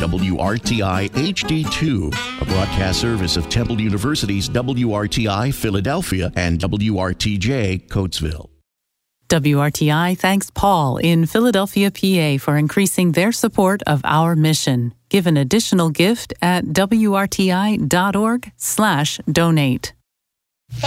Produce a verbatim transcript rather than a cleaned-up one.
W R T I H D two, a broadcast service of Temple University's W R T I Philadelphia and W R T J Coatesville. W R T I thanks Paul in Philadelphia, P A for increasing their support of our mission. Give an additional gift at W R T I dot org slash donate.